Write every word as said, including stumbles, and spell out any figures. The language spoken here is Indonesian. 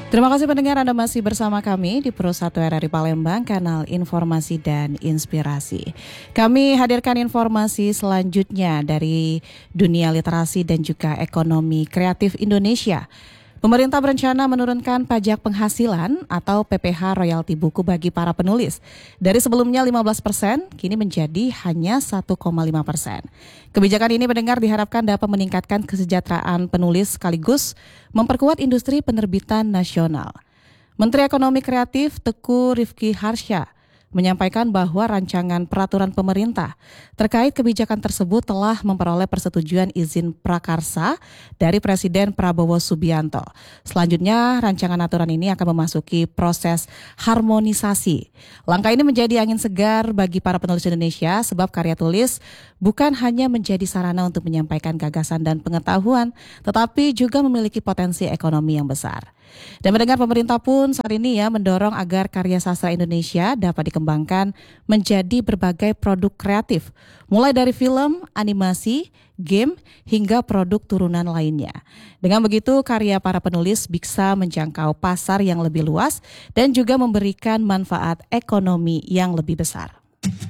Terima kasih pendengar, Anda masih bersama kami di Pro satu R R I Palembang, kanal informasi dan inspirasi. Kami hadirkan informasi selanjutnya dari dunia literasi dan juga ekonomi kreatif Indonesia. Pemerintah berencana menurunkan pajak penghasilan atau P P H royalti buku bagi para penulis. Dari sebelumnya lima belas persen, kini menjadi hanya satu koma lima persen. Kebijakan ini mendengar diharapkan dapat meningkatkan kesejahteraan penulis sekaligus memperkuat industri penerbitan nasional. Menteri Ekonomi Kreatif Teguh Rifki Harsha menyampaikan bahwa rancangan peraturan pemerintah terkait kebijakan tersebut telah memperoleh persetujuan izin prakarsa dari Presiden Prabowo Subianto. Selanjutnya, rancangan aturan ini akan memasuki proses harmonisasi. Langkah ini menjadi angin segar bagi para penulis Indonesia sebab karya tulis bukan hanya menjadi sarana untuk menyampaikan gagasan dan pengetahuan, tetapi juga memiliki potensi ekonomi yang besar. Dan mendengar pemerintah pun saat ini ya mendorong agar karya sastra Indonesia dapat dikembangkan menjadi berbagai produk kreatif, mulai dari film, animasi, game, hingga produk turunan lainnya. Dengan begitu, karya para penulis bisa menjangkau pasar yang lebih luas dan juga memberikan manfaat ekonomi yang lebih besar.